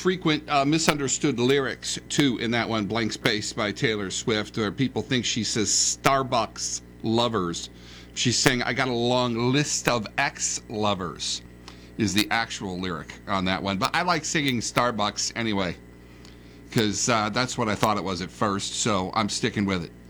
frequent misunderstood lyrics, too, in that one, Blank Space by Taylor Swift, where people think she says Starbucks lovers. She's saying, I got a long list of ex-lovers, is the actual lyric on that one. But I like singing Starbucks anyway, because that's what I thought it was at first, so I'm sticking with it.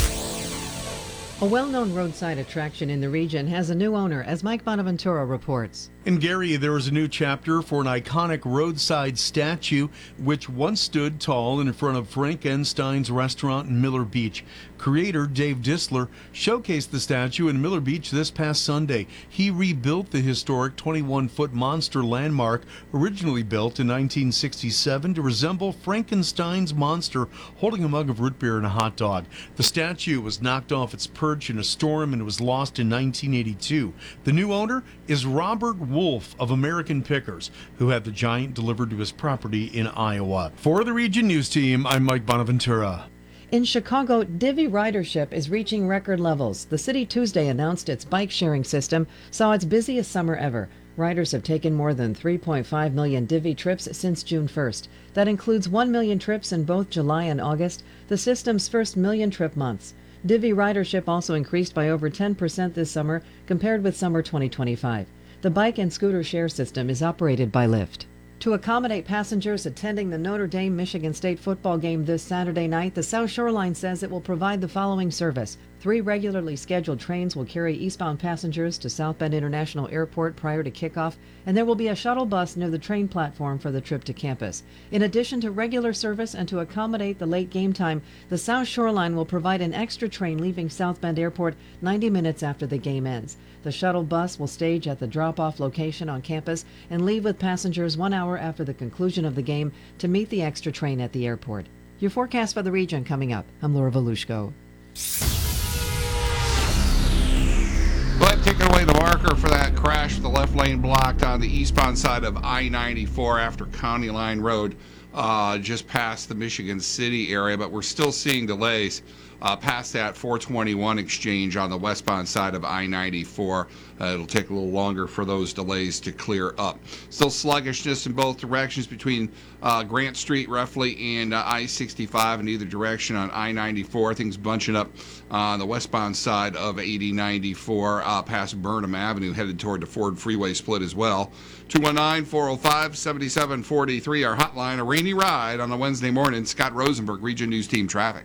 A well-known roadside attraction in the region has a new owner, as Mike Bonaventura reports. In Gary, there is a new chapter for an iconic roadside statue which once stood tall in front of Frankenstein's restaurant in Miller Beach. Creator Dave Disler showcased the statue in Miller Beach this past Sunday. He rebuilt the historic 21-foot monster landmark, originally built in 1967 to resemble Frankenstein's monster holding a mug of root beer and a hot dog. The statue was knocked off its perch in a storm and was lost in 1982. The new owner is Robert Wolf of American Pickers, who had the giant delivered to his property in Iowa. For the Region News Team, I'm Mike Bonaventura. In Chicago, Divvy ridership is reaching record levels. The city Tuesday announced its bike sharing system saw its busiest summer ever. Riders have taken more than 3.5 million Divvy trips since June 1st. That includes 1 million trips in both July and August, the system's first million trip months. Divvy ridership also increased by over 10% this summer compared with summer 2025. The bike and scooter share system is operated by Lyft. To accommodate passengers attending the Notre Dame Michigan State football game this Saturday night, the South Shore Line says it will provide the following service. 3 regularly scheduled trains will carry eastbound passengers to South Bend International Airport prior to kickoff, and there will be a shuttle bus near the train platform for the trip to campus. In addition to regular service and to accommodate the late game time, the South Shore Line will provide an extra train leaving South Bend Airport 90 minutes after the game ends. The shuttle bus will stage at the drop-off location on campus and leave with passengers 1 hour after the conclusion of the game to meet the extra train at the airport. Your forecast for the region coming up. I'm Laura Volushko. But taking away the marker for that crash, the left lane blocked on the eastbound side of I-94 after County Line Road, just past the Michigan City area, but we're still seeing delays past that 421 exchange on the westbound side of I-94. It'll take a little longer for those delays to clear up. Still sluggishness in both directions between Grant Street roughly and I-65 in either direction on I-94. Things bunching up on the westbound side of 8094 past Burnham Avenue, headed toward the Ford Freeway split as well. 219-405-7743, our hotline. A rainy ride on a Wednesday morning. Scott Rosenberg, Region News Team Traffic.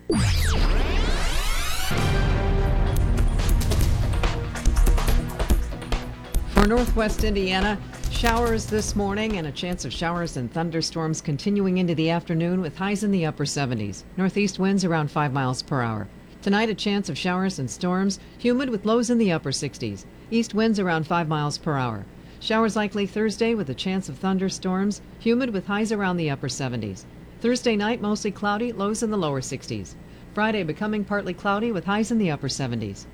For Northwest Indiana, showers this morning and a chance of showers and thunderstorms continuing into the afternoon with highs in the upper 70s. Northeast winds around 5 miles per hour. Tonight, a chance of showers and storms, humid with lows in the upper 60s. East winds around 5 miles per hour. Showers likely Thursday with a chance of thunderstorms, humid with highs around the upper 70s. Thursday night, mostly cloudy, lows in the lower 60s. Friday, becoming partly cloudy with highs in the upper 70s.